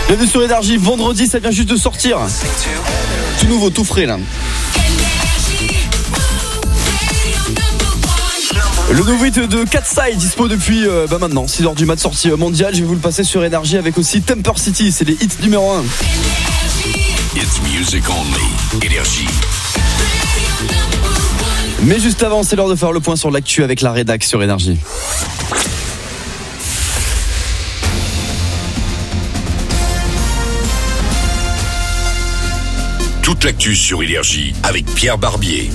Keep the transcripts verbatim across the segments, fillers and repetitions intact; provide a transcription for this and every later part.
Bienvenue sur Énergie, vendredi, ça vient juste de sortir. Tout nouveau, tout frais là. Le nouveau hit de Katseye dispo depuis euh, bah maintenant six heures du mat, sortie mondiale. Je vais vous le passer sur Énergie avec aussi Temper City, c'est les hits numéro un. It's music only. Énergie. Mais juste avant, c'est l'heure de faire le point sur l'actu avec la rédac sur Énergie. Toute l'actu sur Énergie avec Pierre Barbier.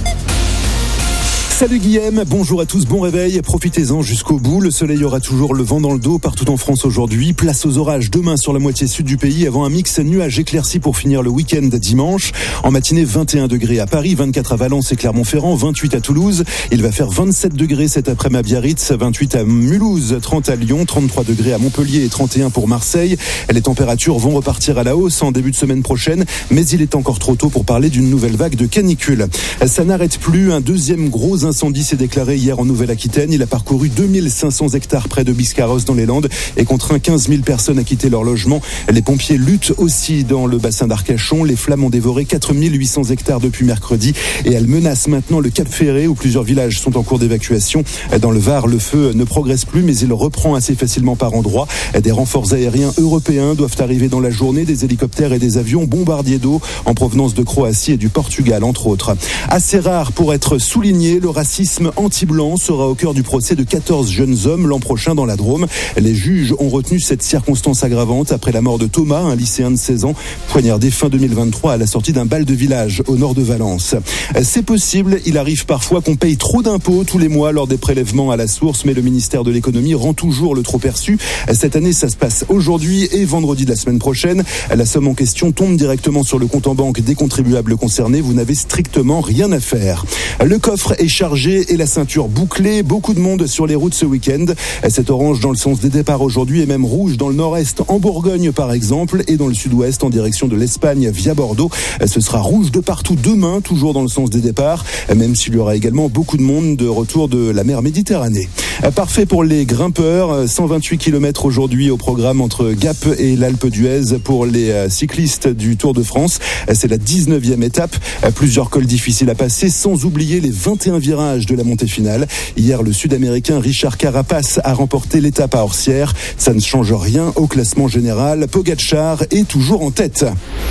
Salut Guillaume, bonjour à tous, bon réveil, profitez-en jusqu'au bout. Le soleil aura toujours le vent dans le dos partout en France aujourd'hui. Place aux orages demain sur la moitié sud du pays avant un mix nuages éclaircis pour finir le week-end dimanche. En matinée, vingt et un degrés à Paris, vingt-quatre à Valence et Clermont-Ferrand, vingt-huit à Toulouse. Il va faire vingt-sept degrés cet après-midi à Biarritz, vingt-huit à Mulhouse, trente à Lyon, trente-trois degrés à Montpellier et trente et un pour Marseille. Les températures vont repartir à la hausse en début de semaine prochaine, mais il est encore trop tôt pour parler d'une nouvelle vague de canicule. Ça n'arrête plus, un deuxième gros incendie s'est déclaré hier en Nouvelle-Aquitaine. Il a parcouru deux mille cinq cents hectares près de Biscarrosse dans les Landes et contraint quinze mille personnes à quitter leur logement. Les pompiers luttent aussi dans le bassin d'Arcachon. Les flammes ont dévoré quatre mille huit cents hectares depuis mercredi et elles menacent maintenant le Cap Ferré où plusieurs villages sont en cours d'évacuation. Dans le Var, le feu ne progresse plus mais il reprend assez facilement par endroits. Des renforts aériens européens doivent arriver dans la journée, des hélicoptères et des avions bombardiers d'eau en provenance de Croatie et du Portugal entre autres. Assez rare pour être souligné, le racisme anti-blanc sera au cœur du procès de quatorze jeunes hommes l'an prochain dans la Drôme. Les juges ont retenu cette circonstance aggravante après la mort de Thomas, un lycéen de seize ans, poignardé fin deux mille vingt-trois à la sortie d'un bal de village au nord de Valence. C'est possible, il arrive parfois qu'on paye trop d'impôts tous les mois lors des prélèvements à la source, mais le ministère de l'économie rend toujours le trop perçu. Cette année, ça se passe aujourd'hui et vendredi de la semaine prochaine. La somme en question tombe directement sur le compte en banque des contribuables concernés. Vous n'avez strictement rien à faire. Le coffre est chargé et la ceinture bouclée. Beaucoup de monde sur les routes ce week-end. C'est orange dans le sens des départs aujourd'hui et même rouge dans le nord-est en Bourgogne par exemple et dans le sud-ouest en direction de l'Espagne via Bordeaux. Ce sera rouge de partout demain, toujours dans le sens des départs, même s'il y aura également beaucoup de monde de retour de la mer Méditerranée. Parfait pour les grimpeurs. cent vingt-huit kilomètres aujourd'hui au programme entre Gap et l'Alpe d'Huez pour les cyclistes du Tour de France. C'est la dix-neuvième étape. Plusieurs cols difficiles à passer sans oublier les vingt et un virages de la montée finale. Hier, le Sud-Américain Richard Carapace a remporté l'étape à Orsières. Ça ne change rien au classement général. Pogačar est toujours en tête.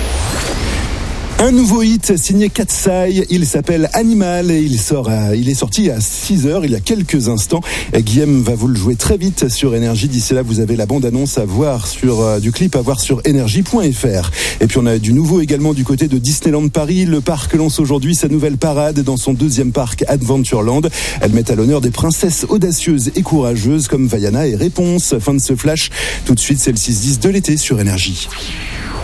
Un nouveau hit signé Katseye, il s'appelle Animal et il sort à, il est sorti à six heures il y a quelques instants. Guillaume va vous le jouer très vite sur Énergie. D'ici là, vous avez la bande-annonce à voir sur, euh, du clip à voir sur énergie point f r. Et puis on a du nouveau également du côté de Disneyland Paris. Le parc lance aujourd'hui sa nouvelle parade dans son deuxième parc Adventureland. Elle met à l'honneur des princesses audacieuses et courageuses comme Vaiana et Réponse. Fin de ce flash. Tout de suite, c'est le six dix de l'été sur Énergie.